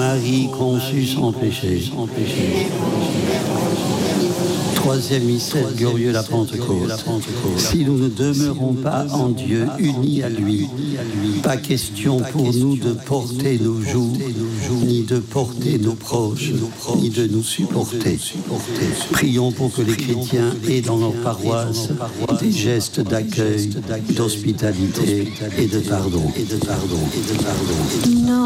Marie conçue sans péché. Troisième mystère glorieux, la Pentecôte. Si nous ne demeurons pas en Dieu, unis à lui, pas question pour nous de porter nos joues, ni de porter nos proches, ni de nous supporter. Prions pour que les chrétiens aient dans leur paroisse des gestes d'accueil, d'hospitalité et de pardon.